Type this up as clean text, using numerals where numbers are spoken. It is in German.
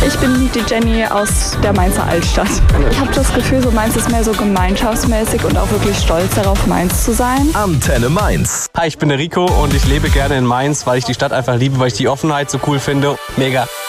Ich bin die Jenny aus der Mainzer Altstadt. Ich habe das Gefühl, so Mainz ist mehr so gemeinschaftsmäßig und auch wirklich stolz darauf, Mainz zu sein. Antenne Mainz. Hi, ich bin der Rico und ich lebe gerne in Mainz, weil ich die Stadt einfach liebe, weil ich die Offenheit so cool finde. Mega.